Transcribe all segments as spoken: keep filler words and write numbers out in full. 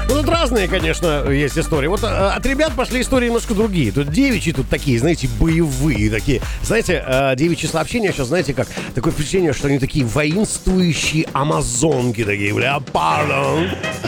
Ну, тут разные, конечно, есть истории. Вот а, от ребят пошли истории немножко другие. Тут девичьи, тут такие, знаете, боевые такие. Знаете, а, девичьи сообщения сейчас, знаете, как такое впечатление, что они такие воинствующие амазонки такие, леопардом.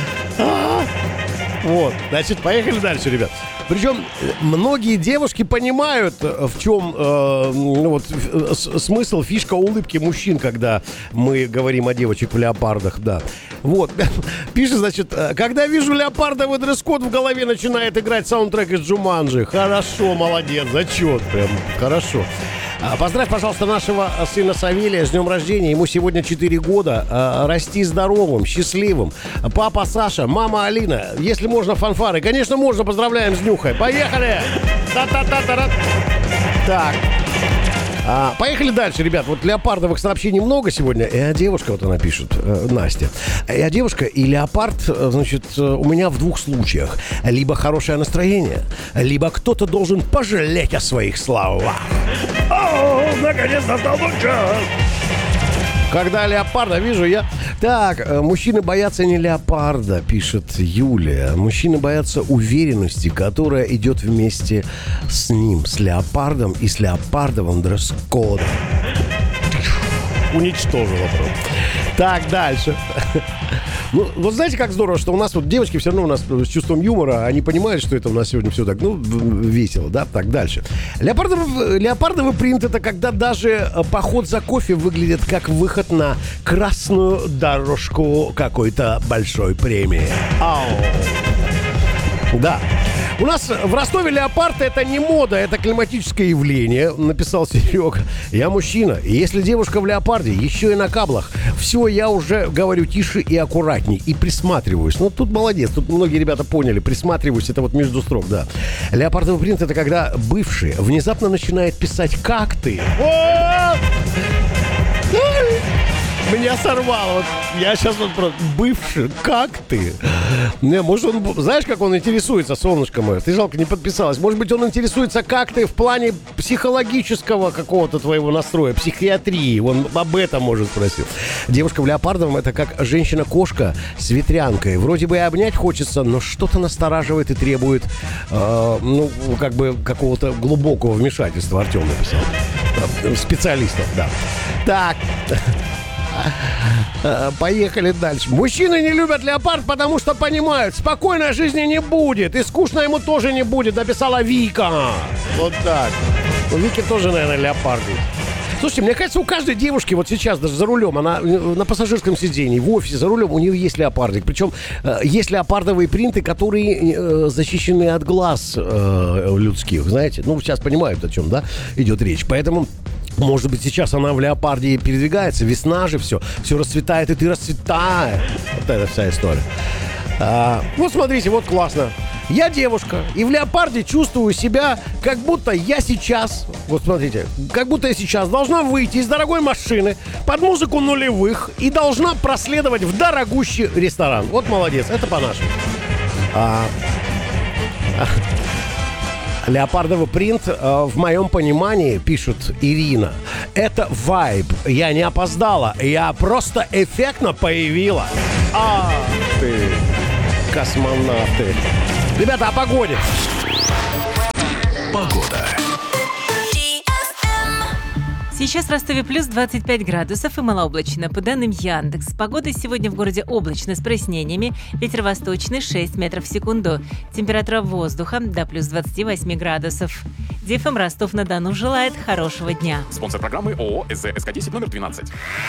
Вот, значит, поехали дальше, ребят. Причем многие девушки понимают, в чем э, ну, вот, с- смысл, фишка улыбки мужчин, когда мы говорим о девочек в леопардах, да. Вот, пишет, значит, когда вижу леопардовый дресс-код, в голове начинает играть саундтрек из Джуманджи. Хорошо, молодец, зачет, прям хорошо. Поздравь, пожалуйста, нашего сына Савелия с днем рождения. Ему сегодня четыре года. Расти здоровым, счастливым. Папа Саша, мама Алина. Если можно, фанфары. Конечно, можно. Поздравляем с Нюхой. Поехали! Та-та-та-та-та. Так. А, поехали дальше, ребят. Вот леопардовых сообщений много сегодня. И а девушка, вот она пишет, э, Настя. И а девушка, и леопард, э, значит, э, у меня в двух случаях. Либо хорошее настроение, либо кто-то должен пожалеть о своих словах. О, наконец настал тот час. Когда леопарда вижу я... Так, э, мужчины боятся не леопарда, пишет Юлия. Мужчины боятся уверенности, которая идет вместе с ним, с леопардом и с леопардовым дресс-кодом. Уничтожил вопрос. Так, дальше. Ну, вот знаете, как здорово, что у нас вот девочки все равно у нас с чувством юмора, они понимают, что это у нас сегодня все так, ну, весело, да? Так, дальше. Леопардовый, леопардовый принт — это когда даже поход за кофе выглядит как выход на красную дорожку какой-то большой премии. Ау. Да. У нас в Ростове леопард — это не мода, это климатическое явление, написал Серега. Я мужчина, и если девушка в леопарде, еще и на каблах, все, я уже говорю тише и аккуратней, и присматриваюсь. Ну, тут молодец, тут многие ребята поняли, присматриваюсь, это вот между строк, да. Леопардовый принт — это когда бывший внезапно начинает писать «как ты?». Меня сорвало. Вот я сейчас вот просто бывший. Как ты? Не, может, он... Знаешь, как он интересуется, солнышко мое? Ты, жалко, не подписалась. Может быть, он интересуется, как ты в плане психологического какого-то твоего настроя, психиатрии. Он об этом, может, спросил. Девушка в леопардовом — это как женщина-кошка с ветрянкой. Вроде бы и обнять хочется, но что-то настораживает и требует, э, ну, как бы, какого-то глубокого вмешательства. Артем написал. Специалистов, да. Так... Поехали дальше. Мужчины не любят леопард, потому что понимают, спокойной жизни не будет. И скучно ему тоже не будет, написала Вика. Вот так. У Вики тоже, наверное, леопарды. Слушайте, мне кажется, у каждой девушки вот сейчас даже за рулем, она на пассажирском сидении, в офисе за рулем, у нее есть леопардик. Причем э, есть леопардовые принты, которые э, защищены от глаз э, людских, знаете. Ну, сейчас понимают, о чем, да, идет речь. Поэтому... Может быть, сейчас она в леопарде передвигается. Весна же все. Все расцветает, и ты расцветаешь. Вот эта вся история. А, вот смотрите, вот классно. Я девушка, и в леопарде чувствую себя, как будто я сейчас, вот смотрите, как будто я сейчас должна выйти из дорогой машины под музыку нулевых и должна проследовать в дорогущий ресторан. Вот молодец, это по-нашему. А... Леопардовый принт, э, в моем понимании, пишет Ирина, это вайб. Я не опоздала, я просто эффектно появилась. А ты, космонавты. Ребята, о погоде. Погода. Сейчас в Ростове плюс двадцать пять градусов и малооблачно. По данным Яндекс, погода сегодня в городе облачно с прояснениями. Ветер восточный шесть метров в секунду. Температура воздуха до плюс двадцать восемь градусов. ДФМ Ростов-на-Дону желает хорошего дня. Спонсор программы ООО СЗ СК десять номер двенадцать.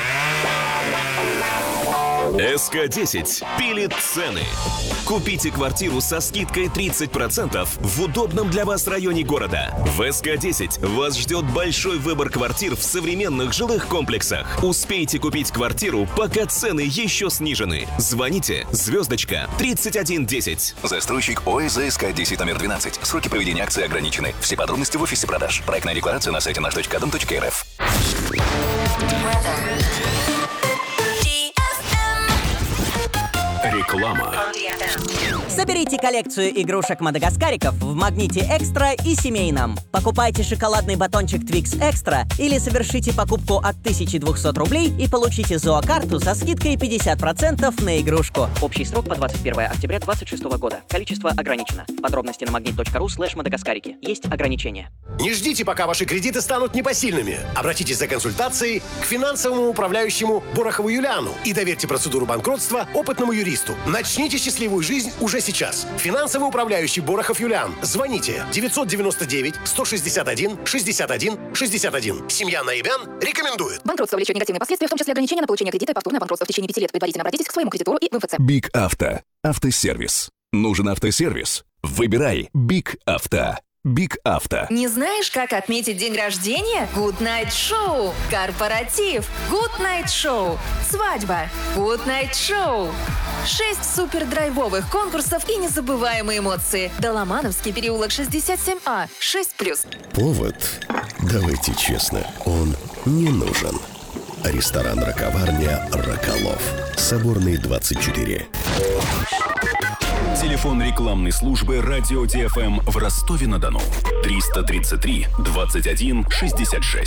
эс ка десять пилит цены. Купите квартиру со скидкой тридцать процентов в удобном для вас районе города. В эс ка десять вас ждет большой выбор квартир в современных жилых комплексах. Успейте купить квартиру, пока цены еще снижены. Звоните звездочка тридцать один десять. Застройщик ООО СК десять номер двенадцать. Сроки проведения акции ограничены. Все подробности в офисе продаж. Проектная декларация на сайте наш точка дом точка эр эф. Реклама. Соберите коллекцию игрушек мадагаскариков в «Магните Экстра» и семейном. Покупайте шоколадный батончик Twix Экстра или совершите покупку от тысячи двухсот рублей и получите зоокарту со скидкой пятьдесят процентов на игрушку. Общий срок по двадцать первое октября две тысячи двадцать шестого года. Количество ограничено. Подробности на магнит точка ру слэш мадагаскарики. Есть ограничения. Не ждите, пока ваши кредиты станут непосильными. Обратитесь за консультацией к финансовому управляющему Борохову Юлиану и доверьте процедуру банкротства опытному юристу. Начните счастливую жизнь уже сейчас. Финансовый управляющий Борохов Юлиан. Звоните девятьсот девяносто девять сто шестьдесят один шестьдесят один шестьдесят один. Семья Наибян рекомендует. Банкротство влечет негативные последствия, в том числе ограничения на получение кредита и повторное банкротство в течение пяти лет. Предварительно обратитесь к своему кредитору и в эм эф цэ. Биг Авто. Автосервис. Нужен автосервис? Выбирай Биг Авто. Биг Авто. Не знаешь, как отметить день рождения? Good Night Show. Корпоратив. Good Night Show. Свадьба. Good Night Show. Шесть супердрайвовых конкурсов и незабываемые эмоции. Доломановский переулок шестьдесят семь А. шесть плюс. Повод, давайте честно, он не нужен. Ресторан-роковарня «Роколов». Соборный, двадцать четыре. Телефон рекламной службы «Радио ТФМ» в Ростове-на-Дону. триста тридцать три двадцать один шестьдесят шесть.